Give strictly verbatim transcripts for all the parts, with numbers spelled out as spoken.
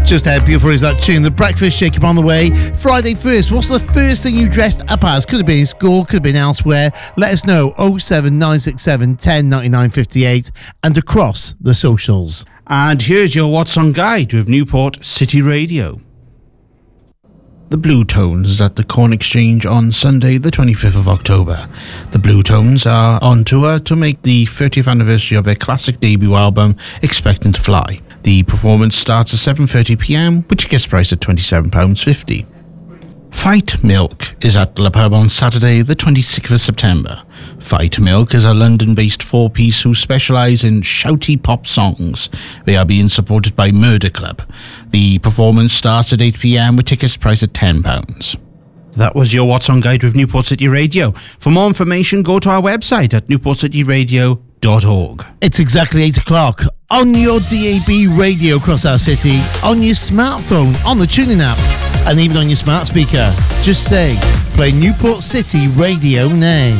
Just how beautiful is that tune? The Breakfast Shake-Up on the way. Friday first. What's the first thing you dressed up as? Could have been in school, could have been elsewhere. Let us know. oh seven nine six seven, one oh nine nine five eight and across the socials. And here's your What's On Guide with Newport City Radio. The Blue Tones is at the Corn Exchange on Sunday, the twenty-fifth of October. The Blue Tones are on tour to make the thirtieth anniversary of their classic debut album, Expecting to Fly. The performance starts at seven thirty p m, which gets priced at twenty-seven pounds fifty. Fight Milk is at Le Pub on Saturday, the twenty-sixth of September. Fight Milk is a London-based four-piece who specialise in shouty pop songs. They are being supported by Murder Club. The performance starts at eight p m with tickets priced at ten pounds. That was your What's On Guide with Newport City Radio. For more information, go to our website at newport city radio dot org. It's exactly eight o'clock. On your D A B radio across our city, on your smartphone, on the tuning app, and even on your smart speaker. Just say, play Newport City Radio now.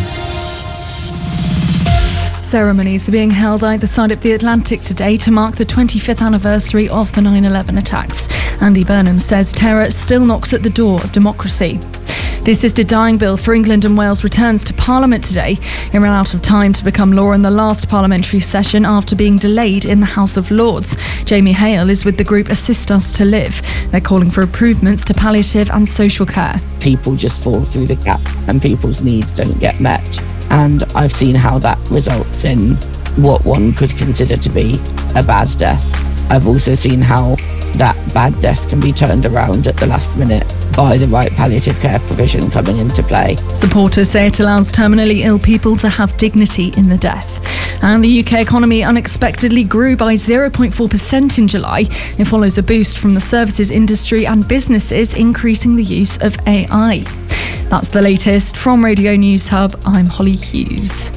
Ceremonies are being held either side of the Atlantic today to mark the twenty-fifth anniversary of the nine eleven attacks. Andy Burnham says terror still knocks at the door of democracy. The assisted dying bill for England and Wales returns to Parliament today. It ran out of time to become law in the last parliamentary session after being delayed in the House of Lords. Jamie Hale is with the group Assist Us to Live. They're calling for improvements to palliative and social care. People just fall through the gap and people's needs don't get met. And I've seen how that results in what one could consider to be a bad death. I've also seen how that bad death can be turned around at the last minute by the right palliative care provision coming into play. Supporters say it allows terminally ill people to have dignity in the death. And the U K economy unexpectedly grew by zero point four percent in July. It follows a boost from the services industry and businesses increasing the use of A I. That's the latest from Radio News Hub. I'm Holly Hughes.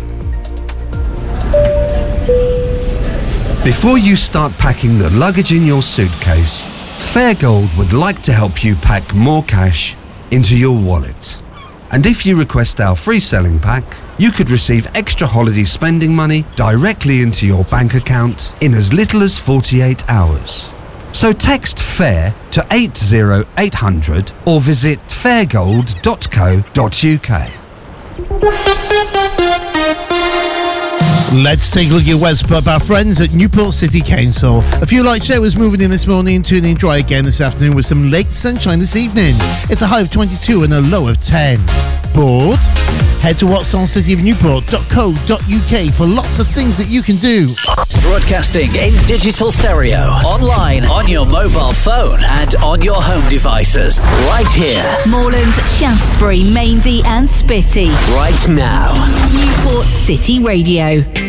Before you start packing the luggage in your suitcase, Fairgold would like to help you pack more cash into your wallet. And if you request our free selling pack, you could receive extra holiday spending money directly into your bank account in as little as forty-eight hours. So text FAIR to eight zero eight hundred or visit fairgold dot co dot uk. Let's take a look at West Pub. Our friends at Newport City Council. A few light showers moving in this morning and turning dry again this afternoon with some late sunshine this evening. It's a high of twenty-two and a low of ten. Bored? Head to whats on city of newport dot co dot uk for lots of things that you can do. Broadcasting in digital stereo, online, on your mobile phone and on your home devices. Right here. Moreland, Shaftesbury, Mainsey and Spitty. Right now. Newport City Radio.